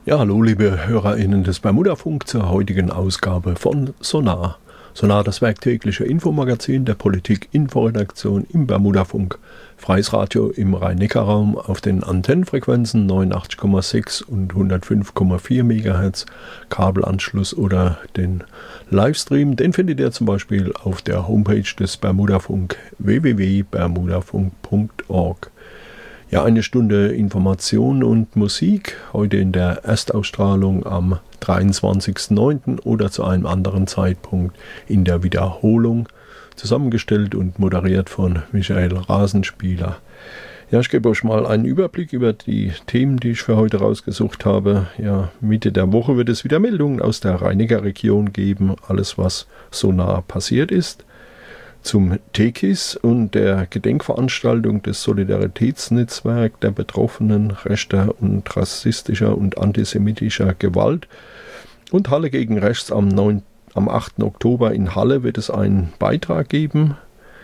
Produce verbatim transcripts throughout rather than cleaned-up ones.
Ja, hallo liebe HörerInnen des Bermudafunk zur heutigen Ausgabe von Sonar. Sonar, das werktägliche Infomagazin der Politik-Inforedaktion im Bermudafunk. Freies Radio im Rhein-Neckar-Raum auf den Antennenfrequenzen neunundachtzig Komma sechs und hundertfünf Komma vier Megahertz, Kabelanschluss oder den Livestream. Den findet ihr zum Beispiel auf der Homepage des Bermudafunk w w w punkt bermudafunk punkt org. Ja, eine Stunde Information und Musik, heute in der Erstausstrahlung am dreiundzwanzigsten neunten oder zu einem anderen Zeitpunkt in der Wiederholung, zusammengestellt und moderiert von Michael Rasenspieler. Ja, ich gebe euch mal einen Überblick über die Themen, die ich für heute rausgesucht habe. Ja, Mitte der Woche wird es wieder Meldungen aus der Rhein-Neckar-Region geben, alles was so nah passiert ist. Zum Tekis und der Gedenkveranstaltung des Solidaritätsnetzwerks der Betroffenen rechter und rassistischer und antisemitischer Gewalt. Und Halle gegen Rechts am, neunten, am achten Oktober in Halle wird es einen Beitrag geben.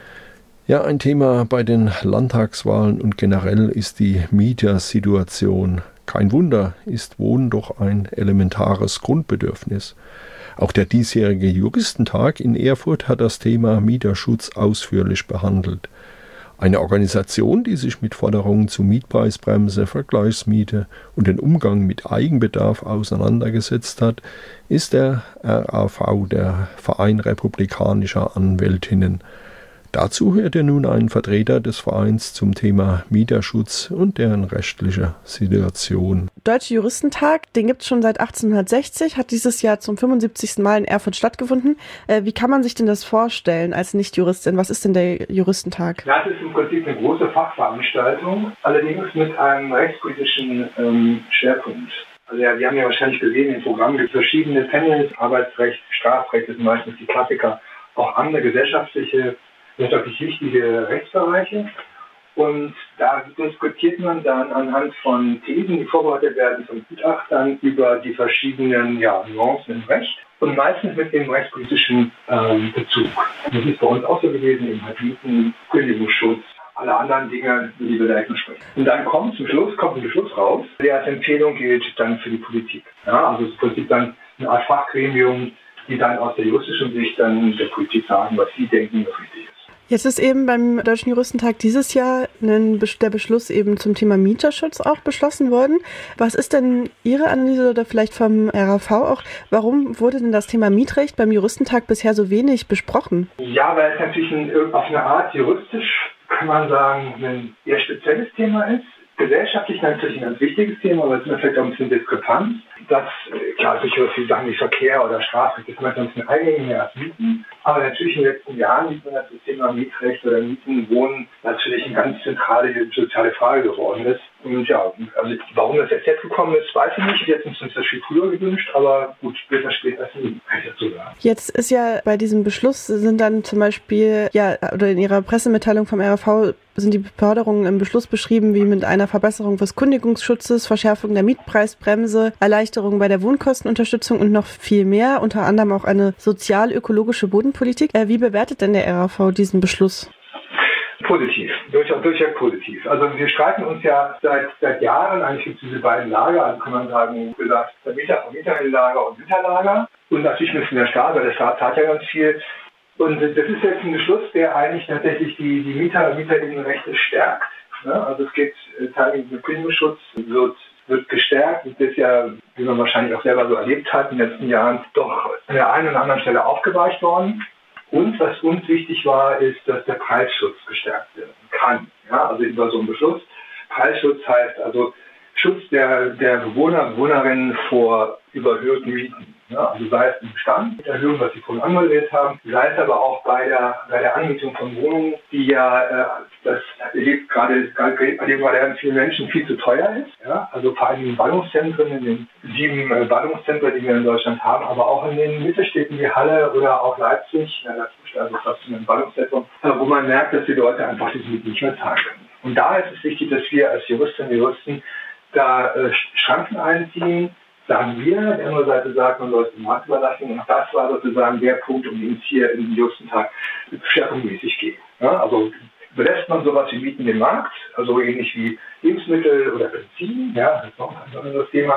Ja, ein Thema bei den Landtagswahlen und generell ist die Mietersituation. Kein Wunder, ist Wohnen doch ein elementares Grundbedürfnis. Auch der diesjährige Juristentag in Erfurt hat das Thema Mieterschutz ausführlich behandelt. Eine Organisation, die sich mit Forderungen zu Mietpreisbremse, Vergleichsmiete und den Umgang mit Eigenbedarf auseinandergesetzt hat, ist der R A V, der Verein Republikanischer Anwältinnen. Dazu hört ihr nun einen Vertreter des Vereins zum Thema Mieterschutz und deren rechtliche Situation. Deutsche Juristentag, den gibt es schon seit achtzehnhundertsechzig, hat dieses Jahr zum fünfundsiebzigsten Mal in Erfurt stattgefunden. Äh, wie kann man sich denn das vorstellen als Nicht-Juristin? Was ist denn der Juristentag? Ja, es ist im Prinzip eine große Fachveranstaltung, allerdings mit einem rechtspolitischen ähm, Schwerpunkt. Also ja, wir haben ja wahrscheinlich gesehen, im Programm gibt es verschiedene Panels, Arbeitsrecht, Strafrecht ist meistens die Klassiker, auch andere gesellschaftliche, wirtschaftlich wichtige Rechtsbereiche. Und da diskutiert man dann anhand von Thesen, die vorbereitet werden von Gutachtern, über die verschiedenen ja, Nuancen im Recht und meistens mit dem rechtspolitischen ähm, Bezug. Das ist bei uns auch so gewesen, eben halt Mieten, Kündigungsschutz, alle anderen Dinge, über die wir gleich noch sprechen. Und dann kommt zum Schluss, kommt ein Beschluss raus, der als Empfehlung gilt dann für die Politik. Ja, also es ist im Prinzip dann eine Art Fachgremium, die dann aus der juristischen Sicht dann der Politik sagen, was sie denken, was richtig ist. Jetzt ist eben beim Deutschen Juristentag dieses Jahr ein, der Beschluss eben zum Thema Mieterschutz auch beschlossen worden. Was ist denn Ihre Analyse oder vielleicht vom R A V auch? Warum wurde denn das Thema Mietrecht beim Juristentag bisher so wenig besprochen? Ja, weil es natürlich ein, auf eine Art juristisch, kann man sagen, ein eher spezielles Thema ist. Gesellschaftlich natürlich ein ganz wichtiges Thema, aber es ist vielleicht auch ein bisschen Diskrepanz. Das, klar, sicher viele Sachen wie Verkehr oder Strafrecht ist manchmal ein bisschen eingängiger als Mieten. Aber natürlich in den letzten Jahren sieht man, dass das Thema Mietrecht oder Mieten, Wohnen natürlich eine ganz zentrale soziale Frage geworden ist. Und ja, also warum das jetzt jetzt gekommen ist, weiß ich nicht. Jetzt ist uns das viel früher gewünscht, aber gut, später später ist nie, kann ich dazu sagen. Jetzt ist ja bei diesem Beschluss sind dann zum Beispiel, ja, oder in Ihrer Pressemitteilung vom R A V sind die Forderungen im Beschluss beschrieben, wie mit einer Verbesserung des Kündigungsschutzes, Verschärfung der Mietpreisbremse, Erleichterung bei der Wohnkostenunterstützung und noch viel mehr, unter anderem auch eine sozial-ökologische Bodenpolitik. Äh, wie bewertet denn der R A V diesen Beschluss? Positiv, durchaus, durchaus positiv. Also wir streiten uns ja seit, seit Jahren, eigentlich gibt es diese beiden Lager, also kann man sagen, gesagt, der Mieter, Mieterinnenlager und Mieterlager. Und natürlich müssen der Staat, weil der Staat zahlt ja ganz viel. Und das ist jetzt ein Beschluss, der eigentlich tatsächlich die, die Mieter- und Mieterinnenrechte stärkt. Ne? Also es geht äh, teilweise mit Kündigungsschutz, wird, wird gestärkt. Und das ist ja, wie man wahrscheinlich auch selber so erlebt hat, in den letzten Jahren doch an der einen oder anderen Stelle aufgeweicht worden. Und was uns wichtig war, ist, dass der Preisschutz gestärkt werden kann. Ja, also über so einen Beschluss. Preisschutz heißt also Schutz der, der Bewohner, Bewohnerinnen vor überhöhten Mieten. Ja, also sei es im Bestand, Erhöhung, was Sie vorhin anmoderiert haben, sei es aber auch bei der, bei der Anmietung von Wohnungen, die ja, äh, das erlebt gerade, erleben gerade ganz viele Menschen, viel zu teuer ist. Ja, also vor allem in Ballungszentren, in den sieben äh, Ballungszentren, die wir in Deutschland haben, aber auch in den Mittelstädten wie Halle oder auch Leipzig, ja, Leipzig ist also fast ein Ballungszentrum, äh, wo man merkt, dass die Leute einfach diese Mieten nicht mehr zahlen können. Und da ist es wichtig, dass wir als Juristinnen und Juristen da äh, Schranken einziehen, sagen wir. Die andere Seite sagt, man soll es dem Markt überlassen. Und das war sozusagen der Punkt, um den es hier im Juristentag schwerpunktmäßig geht. Ja, also belässt man sowas wie Mieten den Markt, also ähnlich wie Lebensmittel oder Benzin, ja, das ist auch ein anderes Thema.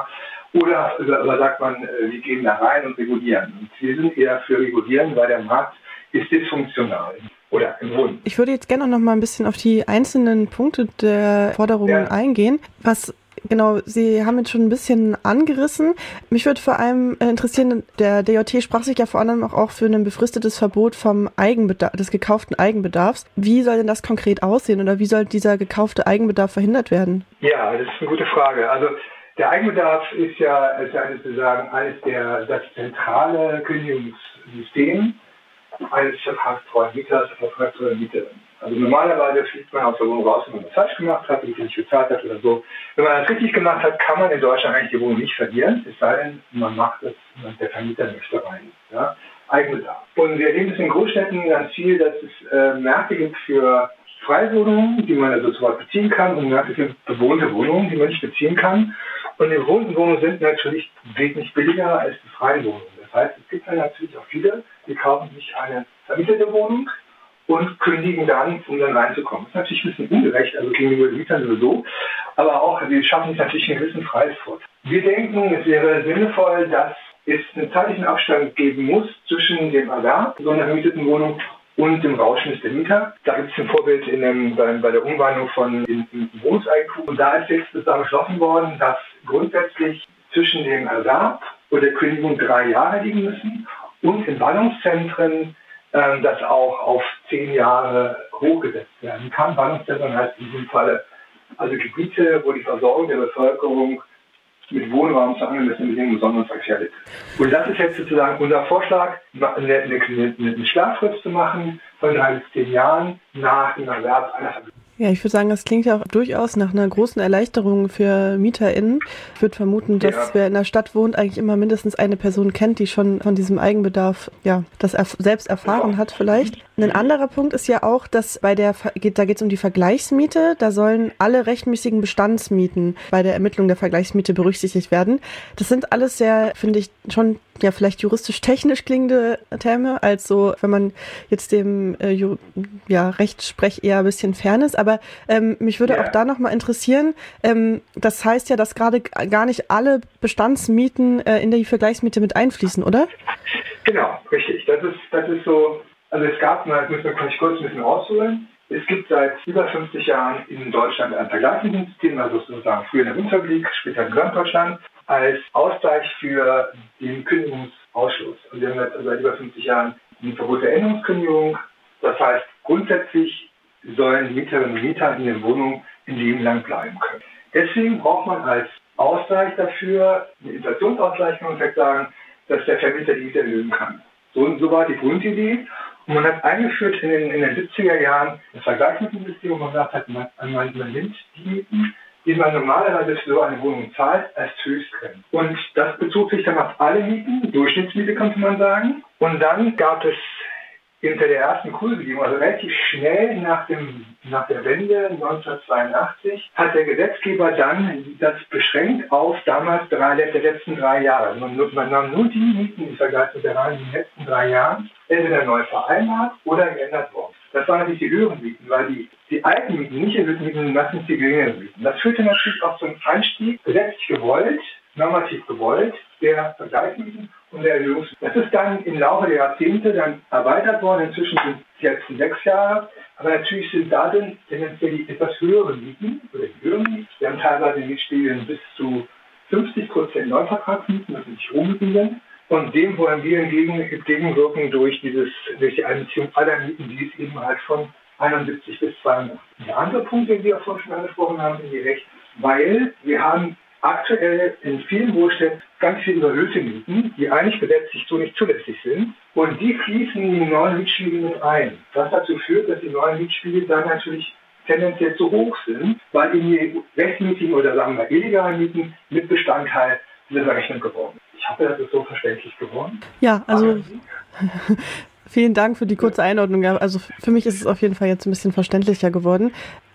Oder, oder sagt man, wir gehen da rein und regulieren? Und wir sind eher für regulieren, weil der Markt ist dysfunktional. Oder im Grunde. Ich würde jetzt gerne noch mal ein bisschen auf die einzelnen Punkte der Forderungen ja. eingehen. Was Genau, Sie haben jetzt schon ein bisschen angerissen. Mich würde vor allem interessieren, der D J T sprach sich ja vor allem auch, auch für ein befristetes Verbot vom Eigenbedarf, des gekauften Eigenbedarfs. Wie soll denn das konkret aussehen oder wie soll dieser gekaufte Eigenbedarf verhindert werden? Ja, das ist eine gute Frage. Also der Eigenbedarf ist ja, ist ja sozusagen eines der, das zentrale Kündigungssystem eines vertragstreuen Mieters, der vertragstreuen Mieterin. Also normalerweise fliegt man aus der Wohnung raus, wenn man das falsch gemacht hat, die nicht bezahlt hat oder so. Wenn man das richtig gemacht hat, kann man in Deutschland eigentlich die Wohnung nicht verlieren, es sei denn, man macht es, der Vermieter möchte rein. Ja? Eigenbedarf. Und wir erleben es in Großstädten ganz viel, dass es äh, Märkte gibt für Freiwohnungen, die man also sofort beziehen kann, und Märkte für bewohnte Wohnungen, die man nicht beziehen kann. Und die bewohnten Wohnungen sind natürlich wesentlich billiger als die freien Wohnungen. Das heißt, es gibt dann natürlich auch viele, die kaufen sich eine vermietete Wohnung und kündigen dann, um dann reinzukommen. Das ist natürlich ein bisschen ungerecht, also gegenüber den Mietern sowieso, aber auch, wir schaffen sich natürlich einen gewissen Preisvorteil. Wir denken, es wäre sinnvoll, dass es einen zeitlichen Abstand geben muss zwischen dem Erwerb so einer vermieteten Wohnung und dem Rauschmiss der Mieter. Da gibt es ein Vorbild in dem, bei, bei der Umwandlung von in, in Wohnungseigentum. Und da ist jetzt sozusagen beschlossen worden, dass grundsätzlich zwischen dem Erwerb und der Kündigung drei Jahre liegen müssen und in Ballungszentren ähm, das auch auf zehn Jahre hochgesetzt werden kann. Ballungszentren heißt in diesem Falle also Gebiete, wo die Versorgung der Bevölkerung mit Wohnraum zu angemessenen Bedingungen besonders gefährdet. Und das ist jetzt sozusagen unser Vorschlag, eine, eine, eine, eine Schlafrist zu machen von drei bis zehn Jahren nach dem Erwerb einer Familie. Ja, ich würde sagen, das klingt ja auch durchaus nach einer großen Erleichterung für MieterInnen. Ich würde vermuten, dass ja. wer in der Stadt wohnt, eigentlich immer mindestens eine Person kennt, die schon von diesem Eigenbedarf, ja, das erf- selbst erfahren ja. hat vielleicht. Ein anderer Punkt ist ja auch, dass bei der, da geht es um die Vergleichsmiete, da sollen alle rechtmäßigen Bestandsmieten bei der Ermittlung der Vergleichsmiete berücksichtigt werden. Das sind alles sehr, finde ich, schon ja vielleicht juristisch-technisch klingende Terme, als so, wenn man jetzt dem äh, ju- ja, Rechtssprech eher ein bisschen fern ist. Aber ähm, mich würde yeah. auch da nochmal interessieren, ähm, das heißt ja, dass gerade g- gar nicht alle Bestandsmieten äh, in die Vergleichsmiete mit einfließen, oder? Genau, richtig. Das ist, das ist so, also es gab, mal, müssen wir kurz ein bisschen ausholen, es gibt seit über fünfzig Jahren in Deutschland ein Vergleichsmietensystem, also sozusagen früher in der Bundesrepublik, später in Gesamtdeutschland, als Ausgleich für den Kündigungsausschluss. Und wir haben jetzt seit über fünfzig Jahren ein Verbot der Änderungskündigung. Das heißt, grundsätzlich sollen Mieterinnen und Mieter in den Wohnungen ein Leben lang bleiben können. Deswegen braucht man als Ausgleich dafür eine Inflationsausgleich, kann man vielleicht sagen, dass der Vermieter die Miete erhöhen kann. So, so war die Grundidee. Und man hat eingeführt in den, in den siebziger Jahren das Vergleichsmietensystem, wo man gesagt hat, man, man, man nimmt die Mieten, die man normalerweise für so eine Wohnung zahlt, als Höchstgrenze. Und das bezog sich dann auf alle Mieten, Durchschnittsmiete könnte man sagen. Und dann gab es hinter der ersten Kursbedingung, also relativ schnell nach, dem, nach der Wende neunzehnhundertzweiundachtzig, hat der Gesetzgeber dann das beschränkt auf damals drei, der letzten drei Jahre. Man, man nahm nur die Mieten im Vergleich mit der Reihe in den letzten drei Jahren, entweder neu vereinbart oder geändert worden. Das waren natürlich die höheren Mieten, weil die, die alten Mieten, nicht erhöhten Mieten, sind meistens die geringeren Mieten. Das führte natürlich auch zu einem Einstieg, gesetzlich gewollt, normativ gewollt, der Vergleichsmieten und der Erhöhungsmieten. Das ist dann im Laufe der Jahrzehnte dann erweitert worden. Inzwischen sind es jetzt sechs Jahre. Aber natürlich sind da dann tendenziell die etwas höheren Mieten oder die höheren Mieten. Wir haben teilweise Mietspielen bis zu fünfzig Prozent Neuvertragsmieten, das nicht Rohmieten sind. Und dem wollen wir entgegen, entgegenwirken durch, dieses, durch die Einbeziehung aller Mieten, die es eben halt von einundsiebzig bis zweiundachtzig. Der andere Punkt, den wir auch vorhin schon angesprochen haben, sind die Rechte. Weil wir haben aktuell in vielen Großstädten ganz viele überhöhte Mieten, die eigentlich gesetzlich so nicht zulässig sind. Und die fließen in die neuen Mietspiegel mit ein. Was dazu führt, dass die neuen Mietspiegel dann natürlich tendenziell zu hoch sind, weil in die rechtsmietigen oder sagen wir illegalen Mieten mit Bestandteil dieser Rechnung geworden ist. Ich hoffe, das ist so verständlich geworden. Ja, also vielen Dank für die kurze Einordnung. Also für mich ist es auf jeden Fall jetzt ein bisschen verständlicher geworden.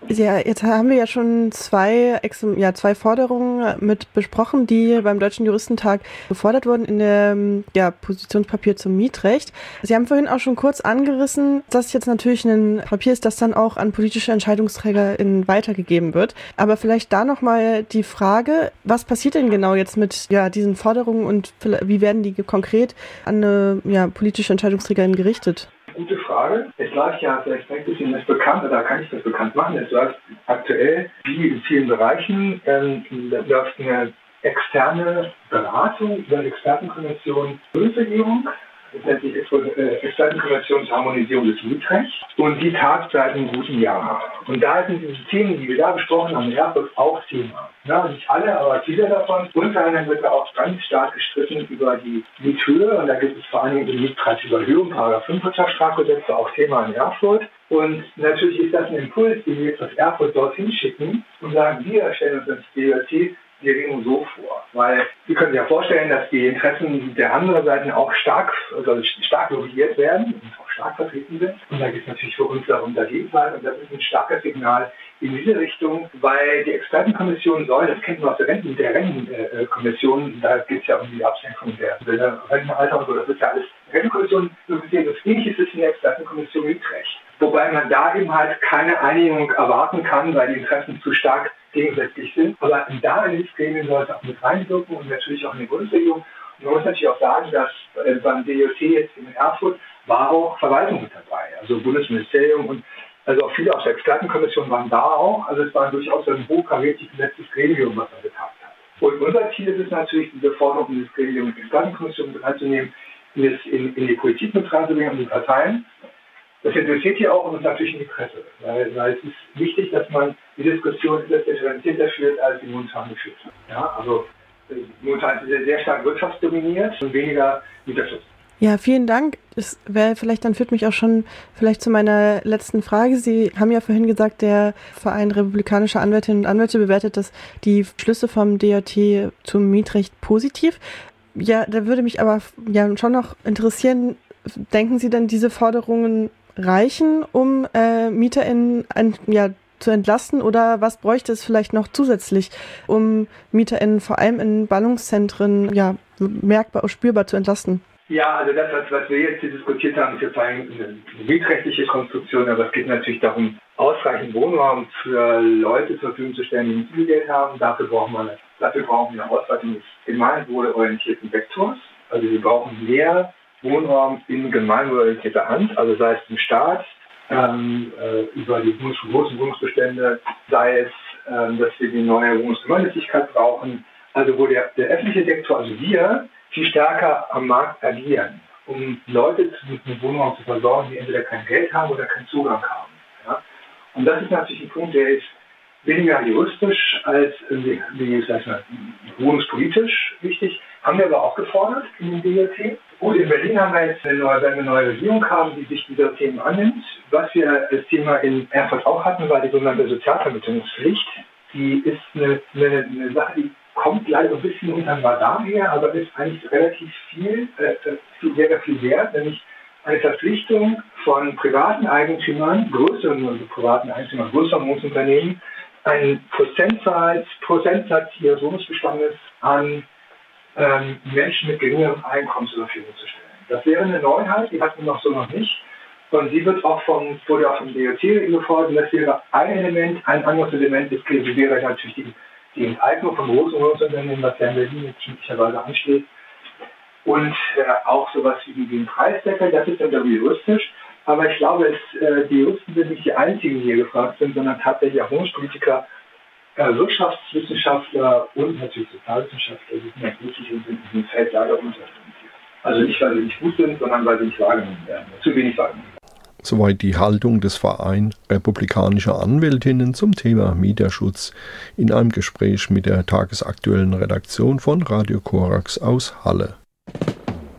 Ja, jetzt haben wir ja schon zwei, ja, zwei Forderungen mit besprochen, die beim Deutschen Juristentag gefordert wurden in dem ja, Positionspapier zum Mietrecht. Sie haben vorhin auch schon kurz angerissen, dass jetzt natürlich ein Papier ist, das dann auch an politische EntscheidungsträgerInnen weitergegeben wird. Aber vielleicht da nochmal die Frage, was passiert denn genau jetzt mit ja, diesen Forderungen und wie werden die konkret an eine ja, politische EntscheidungsträgerInnen gerichtet? Gute Frage. Es läuft ja, vielleicht ein bisschen das bekannt, oder kann ich das bekannt machen, es läuft aktuell, wie in vielen Bereichen, ähm, läuft eine externe Beratung über eine Expertenkommission Bundesregierung. Das nennt sich Expertenkommission zur Harmonisierung des Mietrechts. Und die tagt seit einem guten Jahr. Und da sind diese Themen, die wir da besprochen haben, in Erfurt auch Thema. Ja, nicht alle, aber viele davon. Unter anderem wird da auch ganz stark gestritten über die Miethöhe. Und da gibt es vor allem die Mietpreisüberhöhung, Paragraph fünf Wirtschaftsstrafgesetz, auch Thema in Erfurt. Und natürlich ist das ein Impuls, den wir jetzt aus Erfurt dorthin schicken und sagen, wir stellen uns als D J T die Regelung so vor. Weil Sie können sich ja vorstellen, dass die Interessen der anderen Seiten auch stark, also stark lobbyiert werden und auch stark vertreten sind. Und da geht es natürlich für uns darum, dagegen zu sein. Und das ist ein starkes Signal in diese Richtung, weil die Expertenkommission soll, das kennt man aus der Renten, der Rentenkommission, da geht es ja um die Absenkung der Rentenalter und so, das ist ja alles Rentenkommission, so gesehen, das Ähnliches ist in der Expertenkommission Mietrecht. Wobei man da eben halt keine Einigung erwarten kann, weil die Interessen zu stark gegensätzlich sind. Aber da in dieses Gremium sollte auch mit reinwirken und natürlich auch in die Bundesregierung. Und man muss natürlich auch sagen, dass äh, beim D J T jetzt in Erfurt war auch Verwaltung mit dabei, also Bundesministerium und also auch viele aus der Expertenkommission waren da auch. Also es war durchaus ein hochkarätig besetztes Gremium, was da getagt hat. Und unser Ziel ist es natürlich, diese Forderung in das Gremium mit Expertenkommission mit reinzunehmen, in, das, in, in die Politik mit reinzubringen und die Parteien. Das interessiert hier auch und natürlich in die Presse, weil, weil es ist wichtig, dass man die Diskussion differenzierter führt, als sie momentan geführt hat. Ja, also momentan ist sie sehr stark wirtschaftsdominiert und weniger Mieterschutz. Ja, vielen Dank. Das wäre vielleicht, dann führt mich auch schon vielleicht zu meiner letzten Frage. Sie haben ja vorhin gesagt, der Verein Republikanischer Anwältinnen und Anwälte bewertet das, die Schlüsse vom D J T zum Mietrecht positiv. Ja, da würde mich aber ja schon noch interessieren, denken Sie denn, diese Forderungen reichen, um äh, MieterInnen ein, ja, zu entlasten, oder was bräuchte es vielleicht noch zusätzlich, um MieterInnen vor allem in Ballungszentren ja, merkbar, spürbar zu entlasten? Ja, also das, was wir jetzt hier diskutiert haben, ist jetzt eine mietrechtliche Konstruktion, aber es geht natürlich darum, ausreichend Wohnraum für Leute zur Verfügung zu stellen, die nicht viel Geld haben. Dafür brauchen wir eine, dafür brauchen wir eine Ausweitung des gemeinwohlorientierten Vektors. Also wir brauchen mehr Wohnraum in gemeinwohlorientierter Hand, also sei es im Staat, ähm, äh, über die großen Wohnungsbestände, sei es, ähm, dass wir die neue Wohnungsgemeinnützigkeit brauchen, also wo der, der öffentliche Sektor, also wir, viel stärker am Markt agieren, um Leute mit einem Wohnraum zu versorgen, die entweder kein Geld haben oder keinen Zugang haben. Ja? Und das ist natürlich ein Punkt, der ist weniger juristisch als wie, wie sag ich mal, wohnungspolitisch wichtig. Haben wir aber auch gefordert in dem D J T. Gut, in Berlin haben wir jetzt eine neue, wenn wir eine neue Regierung haben, die sich dieser Themen annimmt. Was wir das Thema in Erfurt auch hatten, war die sogenannte Sozialvermittlungspflicht. Die ist eine, eine, eine Sache, die kommt leider ein bisschen unter dem Radar her, aber ist eigentlich relativ viel, äh, viel, sehr viel wert, nämlich eine Verpflichtung von privaten Eigentümern, größeren also privaten Eigentümern, größeren Wohnungsunternehmen, einen Prozentsatz, Prozentsatz ihres Wohnungsbestandes an ähm, Menschen mit geringerem Einkommen zur Verfügung zu stellen. Das wäre eine Neuheit, die hatten wir noch so noch nicht. Und sie wird auch vom, wurde auch vom D J T gefordert, und das wäre ein Element. Ein anderes Element ist, wäre natürlich die die Enteignung von großen Wohnungsunternehmen, was ja in Berlin jetzt möglicherweise ansteht. Und äh, auch sowas wie den Preisdeckel, das ist dann juristisch. Aber ich glaube, es, äh, die Juristen sind nicht die einzigen, die hier gefragt sind, sondern tatsächlich auch Wohnungspolitiker, äh, Wirtschaftswissenschaftler und natürlich Sozialwissenschaftler, die sind ja wichtig und sind in diesem Feld leider unterrepräsentiert. Also nicht, weil sie nicht gut sind, sondern weil sie nicht wahrgenommen werden. Zu wenig wahrgenommen werden. Soweit die Haltung des Vereins Republikanischer Anwältinnen zum Thema Mieterschutz in einem Gespräch mit der tagesaktuellen Redaktion von Radio Korax aus Halle.